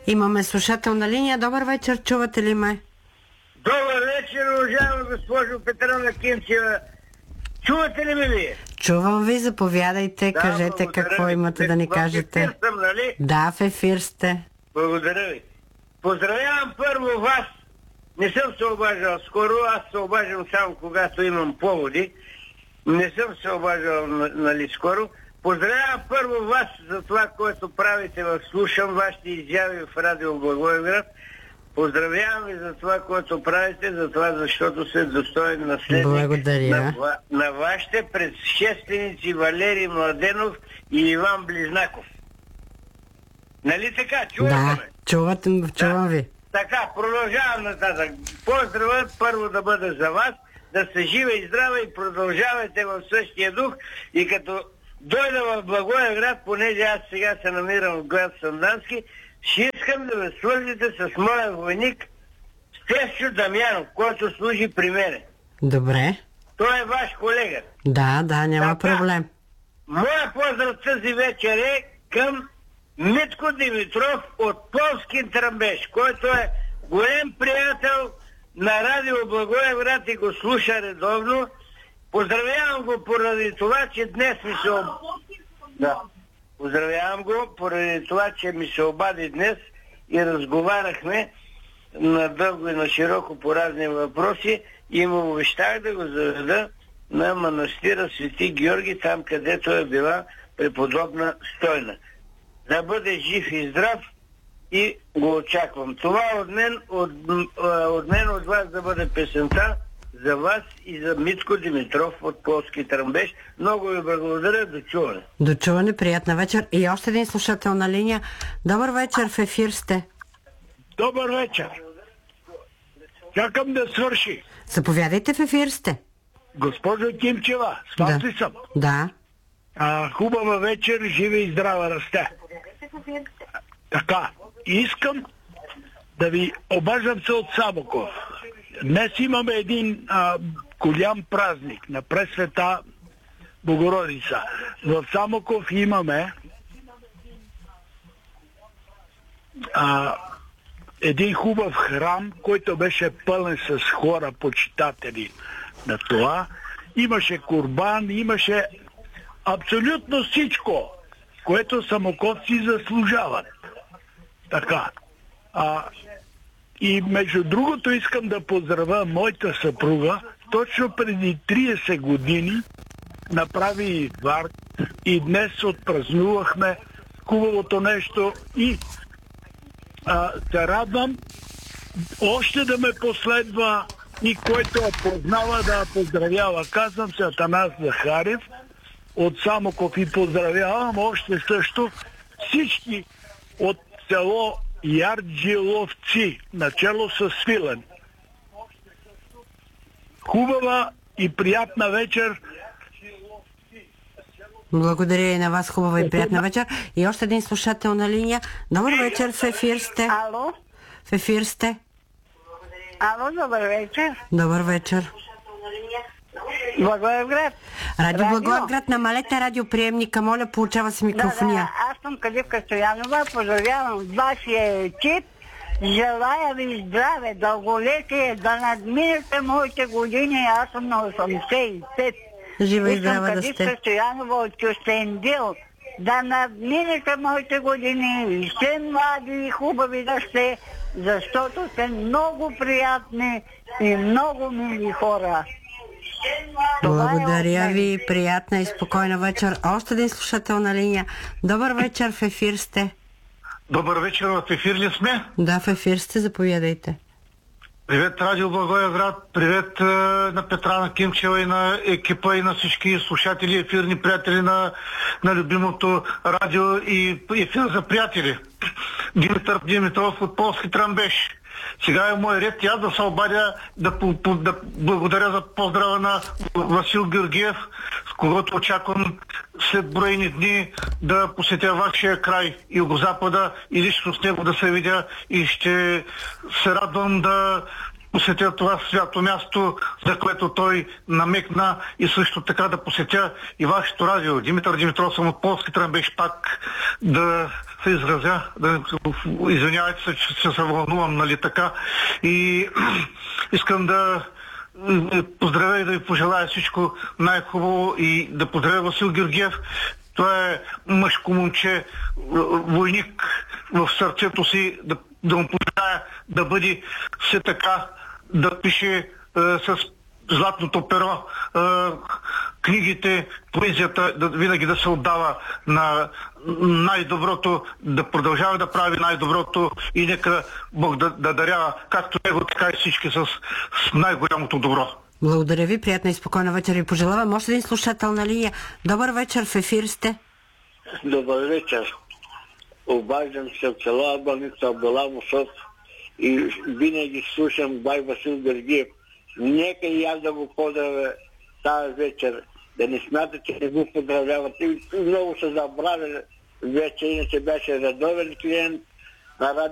Имаме слушател на линия. Добър вечер, чувате ли ме? Добър вечер, уважаема госпожо Петрана Кимчева. Чувате ли ме вие? Чувам ви, заповядайте, кажете какво имате да ни кажете. В ефир съм, нали? Да, в ефир сте. Благодаря ви. Поздравявам първо вас. Не съм се обаждал скоро, аз се обаждам само когато имам поводи. Не съм се обаждал, нали, скоро. Поздравявам първо вас за това, което правите. Слушам вашите изяви в Радио Благоевград. Поздравявам ви за това, което правите, за това, защото сте достоен наследник на вашите предшественици Валерий Младенов и Иван Близнаков. Нали така? Чувате ме? Чувам ви. Така, продължавам нататък. Поздравът първо да бъде за вас, да сте жива и здрава и продължавайте в същия дух. И като дойда в Благоевград, понеже аз сега се намирам в град Сандански, ще искам да ме свържете с моя войник Стефчо Дамянов, който служи при мене. Добре. Той е ваш колега. Да, няма проблем. Моя поздрав тази вечер е към Митко Димитров от Полски Тръмбеш, който е голям приятел на Радио Благоевград и го слуша редовно. Поздравявам го поради това, че днес ми се... Поздравявам го поради това, че ми се обади днес и разговаряхме надълго и на широко по разни въпроси и му обещах да го заведа на манастира Свети Георги, там където е била преподобна Стойна. Да бъде жив и здрав и го очаквам. Това от мен от вас да бъде песента за вас и за Митко Димитров от Полски Тръмбеш. Много ви благодаря, до чуване. До чуване, приятна вечер. И още един слушател на линия. Добър вечер, в ефир сте. Добър вечер. Чакам да свърши. Заповядайте, в ефир сте. Госпожо Кимчева, с вас ли съм? Да. Хубава вечер, живи и здрава расте. Така, искам да ви обаждам се от Самоков. Днес имаме един голям празник на Пресвета Богородица. В Самоков имаме един хубав храм, който беше пълен с хора, почитатели на това. Имаше курбан, имаше абсолютно всичко, което самоковци заслужават. Така. И между другото искам да поздравя моята съпруга. Точно преди 30 години направи инфаркт и днес отпразнувахме хубавото нещо и се радвам още да ме последва и който я познава да поздравява. Казвам се Атанас Захарев от Самоков и поздравявам още също всички от село Ярджиловци, начало с Свилен. Хубава и приятна вечер. Благодаря и на вас, хубава и приятна вечер. И още един слушател на линия. Добър вечер, в ефир сте. Ало? В ефир сте. Ало, добър вечер. Добър вечер. Благоевград. Радио Благоевград, намалете радиоприемника, моля, получава се микрофония. Да, аз съм Каливка Стоянова, поздравявам вашия екип, желая ви здраве, дълголетие, да надминете моите години, аз съм на 85. Жива и здрава да сте. сте. Стоянова от Кюстендил, да надминете моите години, и сте млади и хубави да сте, защото сте много приятни и много мили хора. Благодаря ви, приятна и спокойна вечер. Още един слушател на линия. Добър вечер, в ефир сте. Добър вечер, в ефир ли сме? Да, в ефир сте, заповядайте. Привет, Радио Благоевград, привет на Петрана Кимчева и на екипа и на всички слушатели, ефирни приятели на любимото радио и ефир за приятели. Димитър Димитров от Полски Тръмбеш. Сега е мой ред и аз да се обадя да благодаря за поздрава на Васил Георгиев, с когото очаквам след броени дни да посетя вашия край, Югозапада, и лично с него да се видя и ще се радвам да посетя това свято място, за което той намекна, и също така да посетя и вашето радио. Димитър Димитров съм от Полски Тръмбеш, пак да се изразя. Извинявайте се, че се вълнувам, нали така. И искам да поздравя и да ви пожелая всичко най-хубаво и да поздравя Васил Георгиев. Това е мъжко момче, войник в сърцето си, да му пожелая да бъде все така, да пише с златното перо книгите, поезията, винаги да се отдава на най-доброто, да продължава да прави най-доброто и нека Бог да дарява както него, така и всички с най-голямото добро. Благодаря ви, приятна и спокойна вечер ви пожелавам. Още един слушател на линия. Добър вечер, в ефир сте. Добър вечер. Обаждам се от село Абаница, Беламосов и винаги слушам бай Васил Георгиев. Нека и аз да го поздравя тази вечер. Да не смятате, че не го поздравяват. И много се забравя вече, иначе беше редовен клиент на радио.